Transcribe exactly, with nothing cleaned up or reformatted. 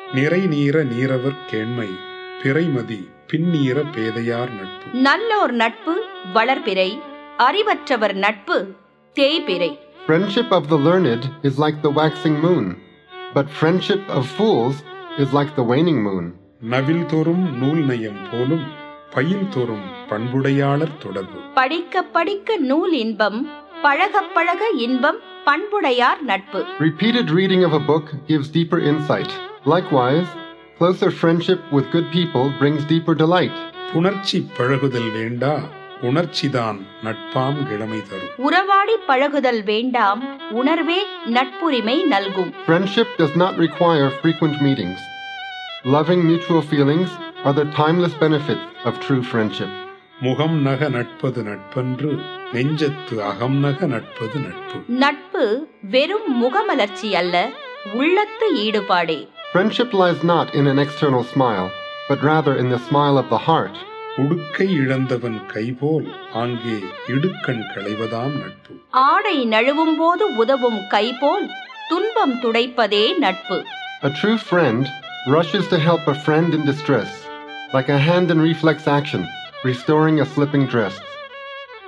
நிறை நீர நீரவர் கேண்மை பிறைமதி பின்னீர பேதையார் நட்பு. நல்லோர் நட்பு வளர்பிறை, அறிவற்றவர் நட்பு தேய்பிறை. Friendship of the learned is like the waxing moon, but friendship of fools is like the waning moon. நவில் தோறும் நூல் நயம் போலும் பயில் தோறும் பண்புடையாளர் தொடர்பு. படிக்க படிக்க நூல் இன்பம், பழக பழக இன்பம் பண்புடையார் நட்பு. Repeated reading of a book gives deeper insight. Likewise, closer friendship with good people brings deeper delight. புணர்ச்சி பழகுதல் வேண்டா, உணர்ச்சிதான் நட்பாம் கிழமை தரும். உறவாடி பழகுதல் வேண்டாம், உணர்வே நட்புரிமை நல்கும். Friendship does not require frequent meetings. Loving mutual feelings are the timeless benefits of true friendship. முகம் நக நட்பது நட்பன்று, நெஞ்சத்து அகம் நக நட்பது நட்பு. நட்பு வெறும் முகமலர்ச்சி அல்ல, உள்ளத்து ஈடுபாடே. Friendship lies not in an external smile, but rather in the smile of the heart. உடுக்கை இழந்தவன் கைபோல் ஆங்கே இடுக்கண் களைவதாம் நட்பு. ஆடை நழுவும் போது உதவும் கைபோல் துன்பம் துடைப்பதே நட்பு. A true friend rushes to help a friend in distress, like a hand in reflex action, restoring a slipping dress.